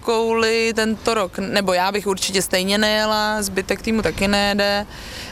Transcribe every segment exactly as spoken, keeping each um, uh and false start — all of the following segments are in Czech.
kouli tento rok, nebo já bych určitě stejně nejela, zbytek týmu taky nejede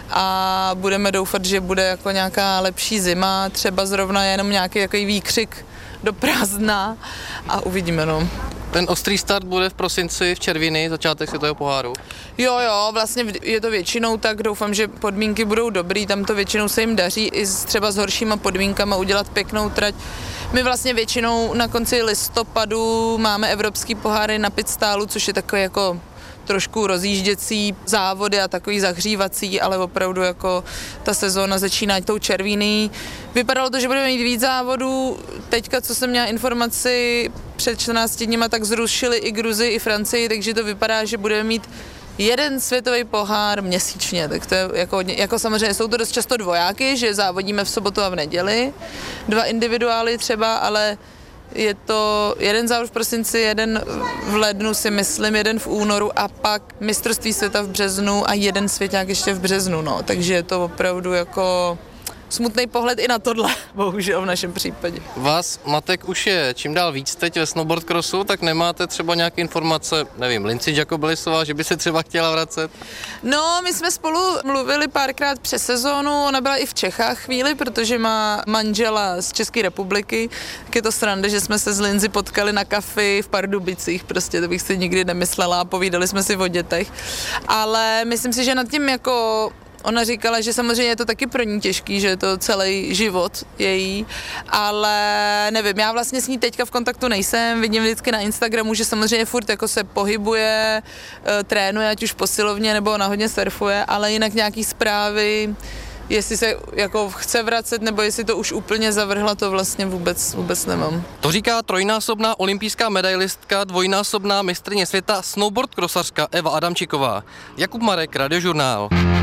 a budeme doufat, že bude jako nějaká lepší zima, třeba zrovna jenom nějaký takový výkřik do prázdna a uvidíme, no. Ten ostrý start bude v prosinci v Červíny, začátek světového poháru? Jo, jo, vlastně je to většinou tak, doufám, že podmínky budou dobrý, tam to většinou se jim daří i s, třeba s horšíma podmínkama udělat pěknou trať. My vlastně většinou na konci listopadu máme evropský poháry na Pitstálu, což je takový jako trošku rozjížděcí závody a takový zahřívací, ale opravdu jako ta sezóna začíná tou Červíny. Vypadalo to, že budeme mít víc závodů. Teďka, co jsem měla informaci před čtrnácti dněma, tak zrušili i Gruzii, i Francii, takže to vypadá, že budeme mít jeden světový pohár měsíčně, tak to je jako, jako samozřejmě jsou to dost často dvojáky, že závodíme v sobotu a v neděli, dva individuály třeba, ale je to jeden závod v prosinci, jeden v lednu si myslím, jeden v únoru a pak mistrovství světa v březnu a jeden svěťák ještě v březnu, no, takže je to opravdu jako smutný pohled i na tohle, bohužel v našem případě. Vás matek už je čím dál víc teď ve snowboard crossu, tak nemáte třeba nějaké informace, nevím, Lindsey Jacobelisová, že by se třeba chtěla vracet? No, my jsme spolu mluvili párkrát přes sezónu, ona byla i v Čechách chvíli, protože má manžela z České republiky, tak je to sranda, že jsme se s Lindsey potkali na kafi v Pardubicích, prostě to bych si nikdy nemyslela a povídali jsme si o dětech, ale myslím si, že nad tím jako ona říkala, že samozřejmě je to taky pro ní těžký, že je to celý život její, ale nevím, já vlastně s ní teďka v kontaktu nejsem, vidím vždycky na Instagramu, že samozřejmě furt jako se pohybuje, trénuje, ať už posilovně nebo na hodně surfuje, ale jinak nějaký zprávy, jestli se jako chce vracet, nebo jestli to už úplně zavrhla, to vlastně vůbec, vůbec nemám. To říká trojnásobná olympijská medailistka, dvojnásobná mistryně světa, snowboard crossařka Eva Adamčiková. Jakub Marek, Radiožurnál.